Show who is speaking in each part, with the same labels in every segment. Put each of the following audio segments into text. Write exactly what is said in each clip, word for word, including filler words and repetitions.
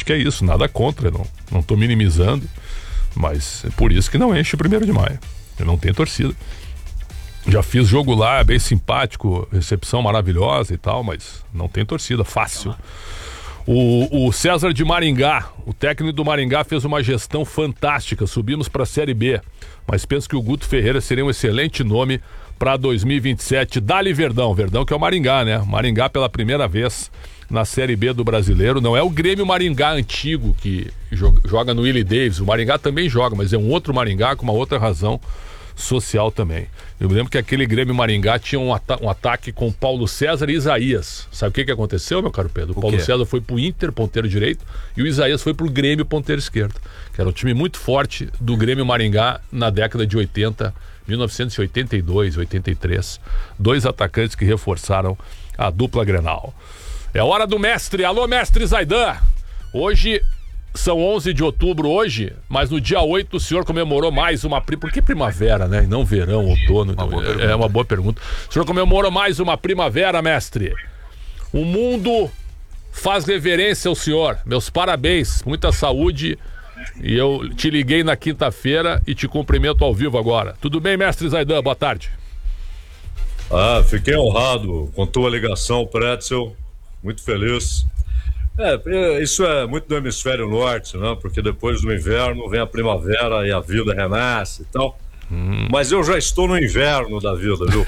Speaker 1: acho que é isso, nada contra, não, não tô minimizando, mas é por isso que não enche o primeiro de maio. Eu não tenho torcida. Já fiz jogo lá, bem simpático, recepção maravilhosa e tal, mas não tem torcida, fácil. O, o César de Maringá, o técnico do Maringá fez uma gestão fantástica, subimos para a Série B, mas penso que o Guto Ferreira seria um excelente nome para dois mil e vinte e sete. Dali Verdão, Verdão que é o Maringá, né? Maringá pela primeira vez na Série B do Brasileiro, não é o Grêmio Maringá antigo que joga no Willie Davis, o Maringá também joga, mas é um outro Maringá com uma outra razão social também. Eu me lembro que aquele Grêmio Maringá tinha um, ata- um ataque com Paulo César e Isaías. Sabe o que, que aconteceu, meu caro Pedro? O, o Paulo quê? César foi pro Inter, ponteiro direito, e o Isaías foi pro Grêmio, ponteiro esquerdo, que era um time muito forte do Grêmio Maringá na década de oitenta, mil novecentos e oitenta e dois, oitenta e três. Dois atacantes que reforçaram a dupla Grenal. É hora do mestre. Alô, mestre Zaidan. Hoje são onze de outubro hoje, mas no dia oito o senhor comemorou mais uma... Pri... Por que primavera, né? E não verão, outono. Uma então, é, é uma boa pergunta. O senhor comemorou mais uma primavera, mestre. O mundo faz reverência ao senhor. Meus parabéns, muita saúde. E eu te liguei na quinta-feira e te cumprimento ao vivo agora. Tudo bem, mestre Zaidan? Boa tarde.
Speaker 2: Ah, fiquei honrado com tua ligação, Pretzel. Muito feliz. É, isso é muito do hemisfério norte, né? Porque depois do inverno vem a primavera e a vida renasce e tal. Hum. Mas eu já estou no inverno da vida, viu?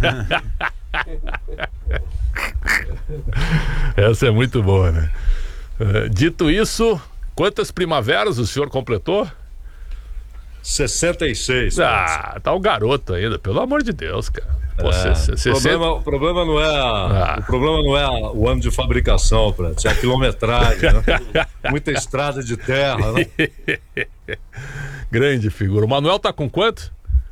Speaker 1: Essa é muito boa, né? Uh, dito isso, quantas primaveras o senhor completou?
Speaker 2: sessenta e seis.
Speaker 1: Ah, tá um garoto ainda, pelo amor de Deus, cara. Pô,
Speaker 2: é,
Speaker 1: cê, cê,
Speaker 2: o, problema,
Speaker 1: cê...
Speaker 2: o problema não é, a,
Speaker 1: ah.
Speaker 2: o problema não é a, o ano de fabricação, Prato, é a quilometragem, né? Muita estrada de terra, né?
Speaker 1: Grande figura. O Manuel tá com quanto?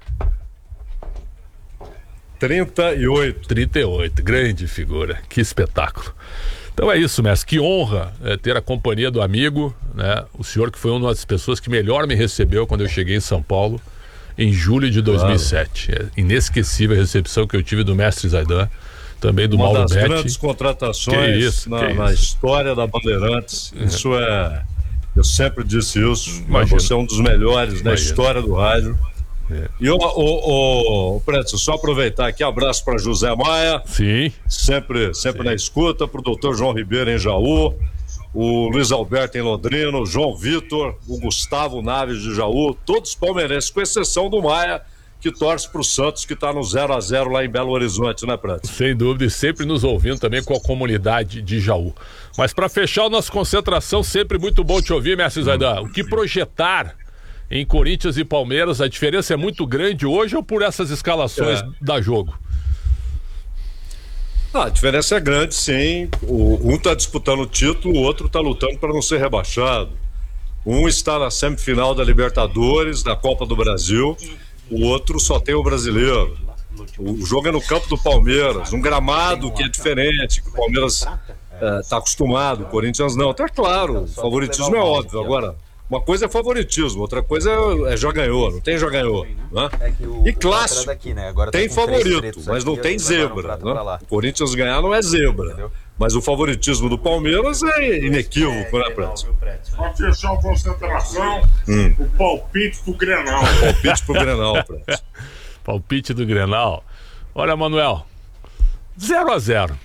Speaker 2: trinta e oito.
Speaker 1: trinta e oito, grande figura. Que espetáculo. Então é isso, mestre. Que honra é, ter a companhia do amigo, né? O senhor que foi uma das pessoas que melhor me recebeu quando eu cheguei em São Paulo, em julho de dois mil e sete. Claro. É inesquecível a recepção que eu tive do mestre Zaidan, também do
Speaker 2: uma
Speaker 1: Mauro
Speaker 2: Betti. Uma das grandes
Speaker 1: que
Speaker 2: contratações
Speaker 1: isso,
Speaker 2: na, na história da Bandeirantes. É. Isso é... Eu sempre disse isso. Você é um dos melhores Imagina. da história do rádio. É. E o, o, o Pretzel, só aproveitar aqui, abraço para José Maia.
Speaker 1: Sim.
Speaker 2: Sempre, sempre Sim. na escuta, para o doutor João Ribeiro em Jaú, o Luiz Alberto em Londrina, o João Vitor, o Gustavo Naves de Jaú, todos palmeirenses, com exceção do Maia, que torce para o Santos, que está no zero a zero lá em Belo Horizonte, né, Pretzel?
Speaker 1: Sem dúvida, e sempre nos ouvindo também com a comunidade de Jaú. Mas para fechar a nossa concentração, sempre muito bom te ouvir, mestre Zaidan. O que projetar em Corinthians e Palmeiras? A diferença é muito grande hoje ou por essas escalações é. da jogo?
Speaker 2: Ah, a diferença é grande, sim. O, um está disputando o título, o outro está lutando para não ser rebaixado. Um está na semifinal da Libertadores, da Copa do Brasil, o outro só tem o brasileiro. O jogo é no campo do Palmeiras, um gramado que é diferente, que o Palmeiras está é, acostumado, o Corinthians não. Tá claro, o favoritismo é óbvio. Agora, uma coisa é favoritismo, outra coisa é, é já ganhou, não tem já ganhou. Né? E clássico, daqui, né? Agora tem tá favorito, mas não tem zebra. Né? O Corinthians ganhar não é zebra. Entendeu? Mas o favoritismo do Palmeiras é inequívoco, é, né, Preto?
Speaker 3: Para fechar a concentração, hum. o palpite pro Grenal.
Speaker 2: O palpite pro Grenal, Preto.
Speaker 1: Palpite do Grenal. Olha, Manuel, zero a zero.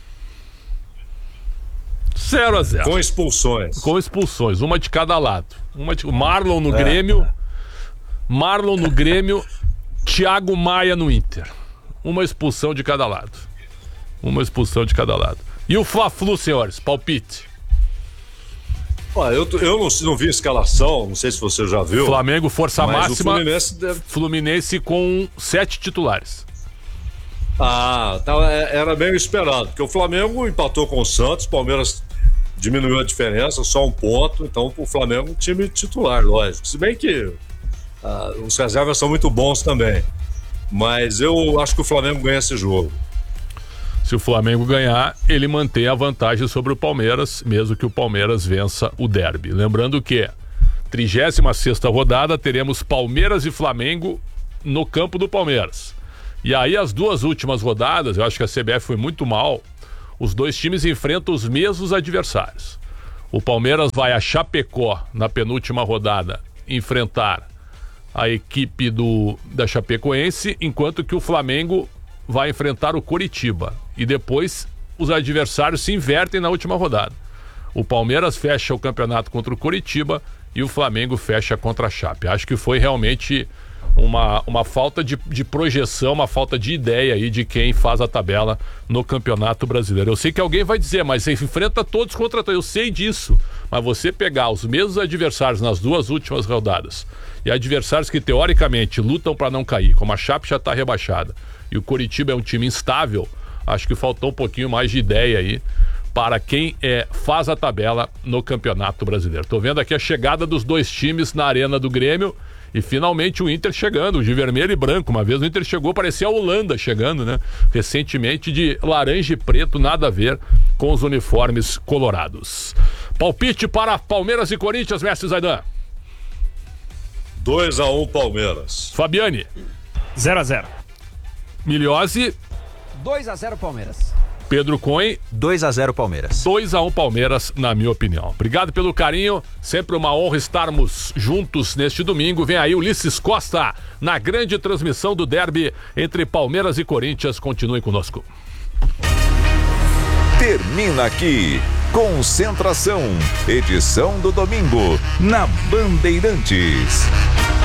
Speaker 1: zero a zero.
Speaker 2: Com expulsões.
Speaker 1: Com expulsões, uma de cada lado. Uma de... Marlon no é. Grêmio, Marlon no Grêmio, Thiago Maia no Inter. Uma expulsão de cada lado. Uma expulsão de cada lado. E o Fla-Flu, senhores, palpite.
Speaker 2: Olha, eu, eu não, não vi a escalação, não sei se você já viu.
Speaker 1: Flamengo, força máxima.
Speaker 2: Fluminense, deve...
Speaker 1: Fluminense com sete titulares.
Speaker 2: Ah, tá, era meio esperado, porque o Flamengo empatou com o Santos, o Palmeiras diminuiu a diferença, só um ponto, então o Flamengo é um time titular, lógico. Se bem que ah, os reservas são muito bons também, mas eu acho que o Flamengo ganha esse jogo.
Speaker 1: Se o Flamengo ganhar, ele mantém a vantagem sobre o Palmeiras, mesmo que o Palmeiras vença o derby. Lembrando que trigésima sexta rodada teremos Palmeiras e Flamengo no campo do Palmeiras. E aí as duas últimas rodadas, eu acho que a C B F foi muito mal, os dois times enfrentam os mesmos adversários. O Palmeiras vai a Chapecó, na penúltima rodada, enfrentar a equipe do, da Chapecoense, enquanto que o Flamengo vai enfrentar o Coritiba. E depois os adversários se invertem na última rodada. O Palmeiras fecha o campeonato contra o Coritiba e o Flamengo fecha contra a Chape. Acho que foi realmente uma, uma falta de, de projeção, uma falta de ideia aí de quem faz a tabela no Campeonato Brasileiro. Eu sei que alguém vai dizer, mas você enfrenta todos contra todos. Eu sei disso, mas você pegar os mesmos adversários nas duas últimas rodadas e adversários que teoricamente lutam para não cair, como a Chape já está rebaixada e o Coritiba é um time instável, acho que faltou um pouquinho mais de ideia aí para quem é, faz a tabela no Campeonato Brasileiro. Tô vendo aqui a chegada dos dois times na Arena do Grêmio e finalmente o Inter chegando, de vermelho e branco. Uma vez o Inter chegou, parecia a Holanda chegando, né? Recentemente de laranja e preto, nada a ver com os uniformes colorados. Palpite para Palmeiras e Corinthians, mestre Zaidan.
Speaker 2: dois a um Palmeiras.
Speaker 1: Fabiane.
Speaker 4: zero a zero.
Speaker 1: Miliose.
Speaker 5: dois a zero Palmeiras.
Speaker 1: Pedro Cohen.
Speaker 6: dois a zero Palmeiras.
Speaker 1: dois a um Palmeiras, na minha opinião. Obrigado pelo carinho. Sempre uma honra estarmos juntos neste domingo. Vem aí Ulisses Costa na grande transmissão do derby entre Palmeiras e Corinthians. Continue conosco.
Speaker 7: Termina aqui Concentração, edição do domingo, na Bandeirantes.